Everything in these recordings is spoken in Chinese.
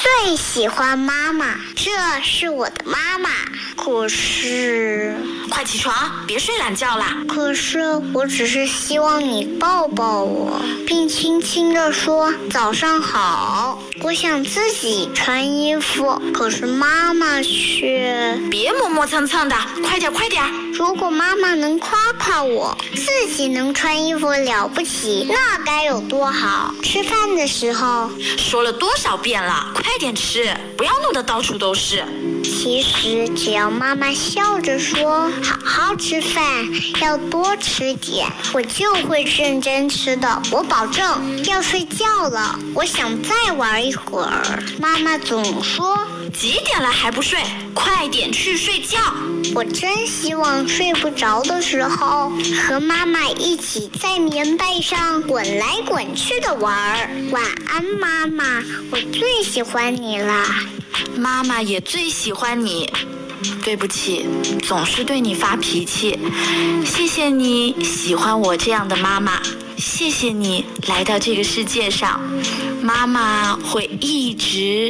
最喜欢妈妈，这是我的妈妈。可是， 快起床，别睡懒觉啦！ 可是我只是希望你抱抱我，并轻轻地说早上好。我想自己穿衣服，可是妈妈却…… 别磨磨蹭蹭的，快点快点！ 如果妈妈能夸夸我，自己能穿衣服了不起，那该有多好！吃饭的时候说了多少遍了，快点吃，不要弄得到处都是。 其实只要妈妈笑着说好好吃饭，要多吃点，我就会认真吃的，我保证。要睡觉了，我想再玩一会儿，妈妈总说几点了还不睡，快点去睡觉。 我真希望睡不着的时候和妈妈一起在棉被上滚来滚去的玩。晚安妈妈，我最喜欢你啦。 妈妈也最喜欢你，对不起，总是对你发脾气。谢谢你喜欢我这样的妈妈，谢谢你来到这个世界上，妈妈会一直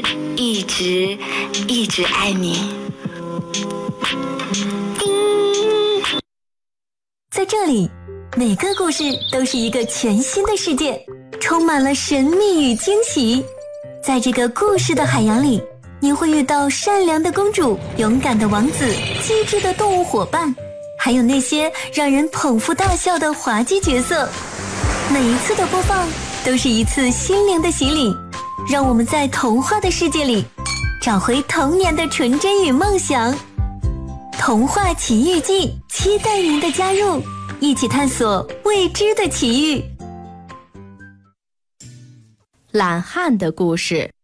爱你。 在这里，每个故事都是一个全新的世界，充满了神秘与惊喜。在这个故事的海洋里，你会遇到善良的公主、勇敢的王子、机智的动物伙伴，还有那些让人捧腹大笑的滑稽角色。每一次的播放都是一次心灵的洗礼，让我们在童话的世界里找回童年的纯真与梦想。童话奇遇记，期待您的加入，一起探索未知的奇遇。 懒汉的故事。